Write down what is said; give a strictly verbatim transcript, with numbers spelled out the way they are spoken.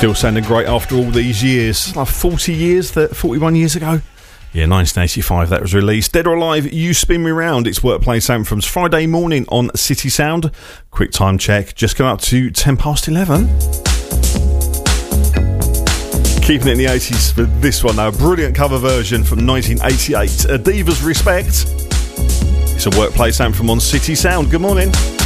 Still sounding great after all these years. Like forty years, forty-one years ago. Yeah, nineteen eighty-five that was released. Dead or Alive, You Spin Me Round. It's Workplace Anthems Friday morning on City Sound. Quick time check. Just come up to ten past eleven. Keeping it in the eighties for this one though. A brilliant cover version from nineteen eighty-eight. A Diva's Respect. It's a Workplace Anthem on City Sound. Good morning.